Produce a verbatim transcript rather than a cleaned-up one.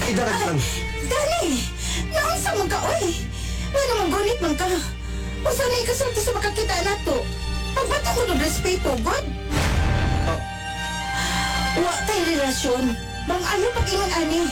idarag lang. Dali! Naunsa mo ka, oy! Nga naman gunit man ka. Usa na ikasulti sa makakita na to. Pagbata mo ng respeto, God? Ah, Wa tay relasyon. Bang ano pag ingon ani?